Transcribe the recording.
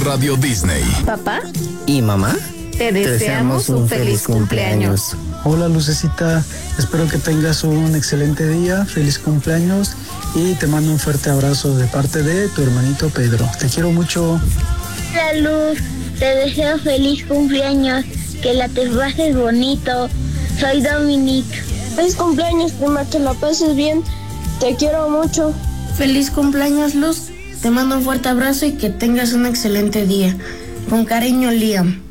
Radio Disney. Papá y mamá, te deseamos un feliz cumpleaños. Hola Lucecita, espero que tengas un excelente día, feliz cumpleaños y te mando un fuerte abrazo de parte de tu hermanito Pedro. Te quiero mucho. Hola Luz, te deseo feliz cumpleaños, que la te pases bonito. Soy Dominique. Feliz cumpleaños, prima, que la pases bien. Te quiero mucho. Feliz cumpleaños, Luz. Te mando un fuerte abrazo y que tengas un excelente día. Con cariño, Liam.